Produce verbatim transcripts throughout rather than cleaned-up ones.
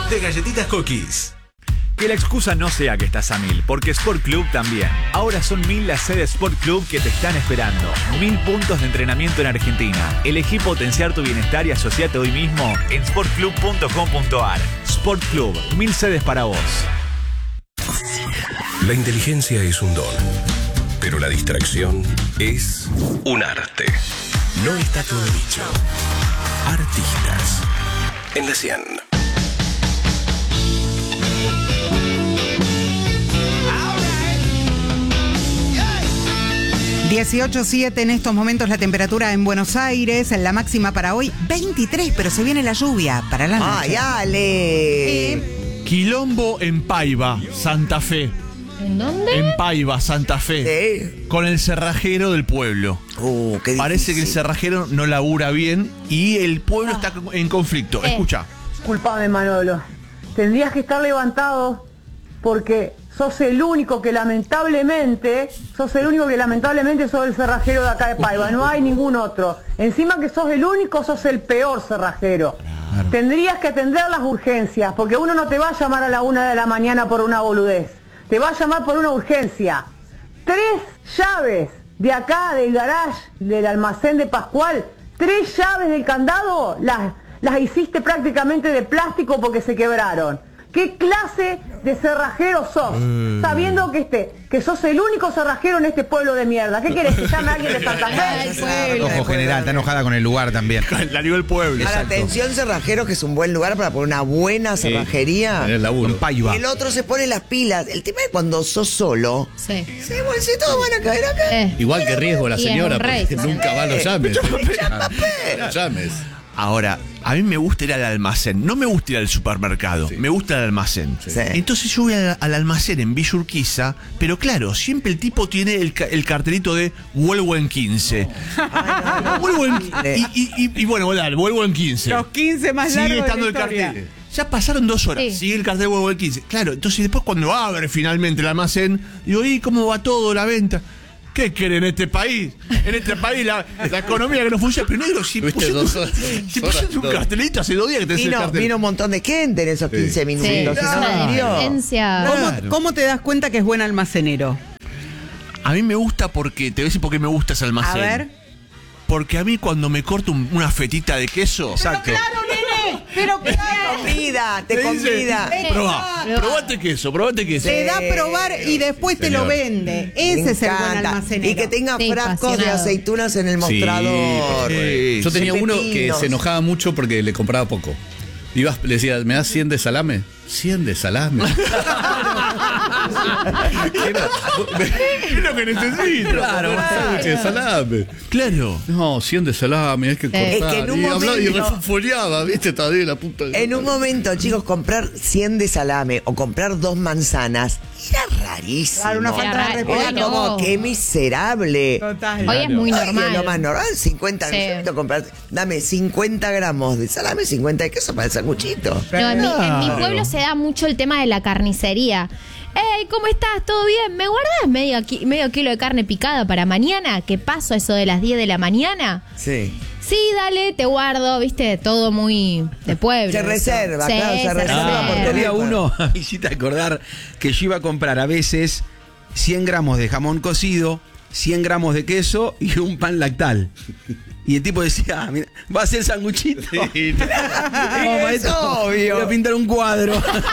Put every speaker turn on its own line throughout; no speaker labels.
de Galletitas Cookies.
Que la excusa no sea que estás a mil, porque Sport Club también. Ahora son mil las sedes Sport Club que te están esperando. Mil puntos de entrenamiento en Argentina. Elegí potenciar tu bienestar y asociate hoy mismo en sport club punto com punto a r. Sport Club, mil sedes para vos.
La inteligencia es un don, pero la distracción es un arte. No está todo dicho. Artistas en la cien.
dieciocho siete en estos momentos la temperatura en Buenos Aires, la máxima para hoy veintitrés, pero se viene la lluvia para la noche.
¡Ay, ale!
Y...
Quilombo en Paiva, Santa Fe.
¿En dónde?
En Paiva, Santa Fe.
Sí.
Con el cerrajero del pueblo.
Uh, qué
Parece
difícil.
que el cerrajero no labura bien y el pueblo está en conflicto.
Eh.
Escucha.
Culpame, Manolo. Tendrías que estar levantado porque sos el único que lamentablemente, sos el único que lamentablemente sos el cerrajero de acá de Paiva. No hay ningún otro. Encima que sos el único, sos el peor cerrajero. Claro. Tendrías que atender las urgencias, porque uno no te va a llamar a la una de la mañana por una boludez. Te va a llamar por una urgencia. Tres llaves de acá, del garage, del almacén de Pascual, tres llaves del candado, las, las hiciste prácticamente de plástico porque se quebraron. ¿Qué clase de cerrajero sos? Mm. Sabiendo que este, que sos el único cerrajero en este pueblo de mierda. ¿Qué querés? ¿Que llame a alguien de Santa Fe?
Ojo general, está enojada con el lugar también.
La digo el pueblo.
Para atención cerrajero, que es un buen lugar para poner una buena cerrajería.
Sí, el laburo. Paiva.
El otro se pone las pilas. El tema es cuando sos solo.
Sí.
Sí, bueno, si todos van a caer acá.
Eh.
Igual que riesgo la
Y es
señora,
un rey,
porque
sí.
nunca va a los llames.
Echa papel.
Los llames.
Ahora, a mí me gusta ir al almacén. No me gusta ir al supermercado.
Sí.
Me gusta el almacén.
Sí.
Entonces yo voy al, al almacén en Villa Urquiza, pero claro, siempre el tipo tiene el, ca- el cartelito de vuelvo en quince.
Ay, no, no.
Vuelvo en, y, y, y, y bueno, dale, vuelvo en quince.
Los quince más
Sigue
largos
estando
de
el
la historia.
cartel. Ya pasaron dos horas,
Sí.
sigue el cartel vuelvo en quince. Claro, entonces después cuando abre finalmente el almacén, digo, ¿y cómo va todo la venta? ¿Qué quieren en este país? En este país la, la economía que no funciona. Pero negro, si
Tuviste
pusiste,
dos horas,
si
dos
pusiste un
horas.
cartelito hace dos días que tenés el
Vino,
cartel.
vino un montón de gente en esos quince minutos.
Sí,
Si
es
no,
una
no vio.
dependencia.
¿Cómo,
Claro.
¿Cómo te das cuenta que es buen almacenero?
A mí me gusta porque, te voy a decir por qué me gusta ese almacén.
A ver.
Porque a mí cuando me corto un- una fetita de queso, exacto.
nene! ¡Pero
Te convida, te
Te dice,
convida.
probá, probate queso, probate queso.
Te da a probar y después te lo
Señor.
vende. Ese
Me
es el buen
encanta.
almacenero.
Y que tenga
Sí,
frascos de
apasionado.
aceitunas en el mostrador.
Sí.
Yo tenía
Sí,
uno que
pepinos.
se enojaba mucho porque le compraba poco. Ibas, le decía, ¿me das cien de salame? cien de salame.
¿Qué es lo que necesito?
Claro, un sándwich de salame.
Claro.
No, cien de salame, hay que cortar.
Es que en un
y hablaba y
momento-
refunfuleaba, ¿viste? Todavía la puta. de-
En un momento, chicos, comprar cien de salame o comprar dos manzanas era rarísimo.
Claro, una
Era
falta de
raro.
respeto.
Era
Ay,
como,
no.
qué miserable.
Total.
Hoy es muy
Ay,
normal.
es lo más normal, cincuenta,
Sí.
no sé, comprar, dame cincuenta gramos de salame, cincuenta de queso para el sanguchito.
No, en, mi, en mi
Claro.
pueblo se da mucho el tema de la carnicería. Ey, ¿cómo estás? ¿Todo bien? ¿Me guardas medio, ki- medio kilo de carne picada para mañana? ¿Qué paso eso de las diez de la mañana?
Sí.
Sí, dale, te guardo, viste, todo muy de pueblo.
Se
eso.
reserva,
Sí,
claro, se reserva por
Ah,
Había
teléfono.
uno, me hiciste acordar, que yo iba a comprar a veces cien gramos de jamón cocido, cien gramos de queso y un pan lactal. Y el tipo decía, ah, mira, va a ser sanguchito. No, maestro,
obvio.
voy a pintar un cuadro.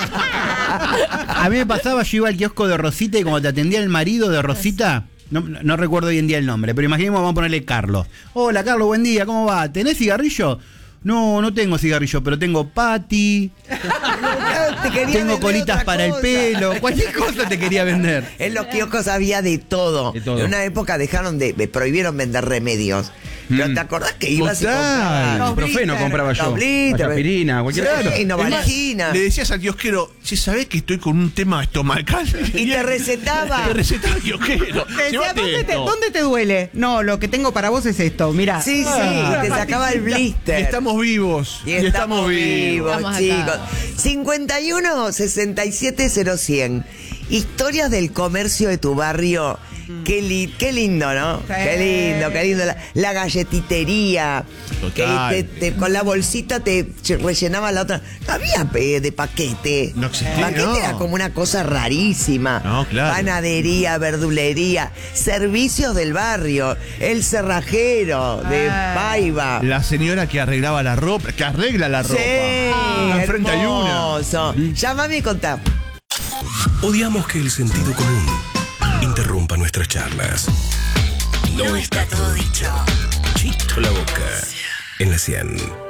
A mí me pasaba, yo iba al kiosco de Rosita y cuando te atendía el marido de Rosita, no, no recuerdo hoy en día el nombre, pero imaginemos, vamos a ponerle Carlos. Hola Carlos, buen día, ¿cómo va? ¿Tenés cigarrillo? No, no tengo cigarrillo, pero tengo pati,
Te quería
tengo
vender
colitas
otra
para el
cosa.
pelo, cualquier cosa te quería vender.
En los kioscos había de todo.
De todo.
En una época dejaron de, de- prohibieron vender remedios. Pero
Mm.
¿te acordás que ibas y
Total.
comprabas?
Los Ibuprofeno
blister,
compraba yo.
los blister,
Aspirina, cualquier
sí,
cosa.
Novalgina.
Le decías al kiosquero, si sabés que estoy con un tema estomacal.
Y te recetaba.
Te recetaba el kiosquero.
Te decía,
Llévate
¿dónde te,
esto.
¿dónde te duele? No, lo que tengo para vos es esto, mirá.
Sí, sí,
Ah.
te sacaba el
Y
blister.
estamos vivos.
Y estamos vivos,
Estamos acá.
chicos. cincuenta y uno, sesenta y siete, cero cien. Historias del comercio de tu barrio Qué, li- qué lindo, ¿no?
Sí.
Qué lindo, qué lindo. La, la galletitería.
Total.
Que te- te- con la bolsita te rellenaba la otra. No había eh, de paquete.
No existía,
Paquete
no.
era como una cosa rarísima.
No, claro.
Panadería, verdulería, servicios del barrio, el cerrajero de
Ah.
Paiva.
La señora que arreglaba la ropa, que arregla la ropa.
Sí,
Ah, enfrente hay una.
hermoso. Llámame y contá.
Odiamos que el sentido común interrumpa nuestras charlas. No está todo dicho. Chito la boca en la cien.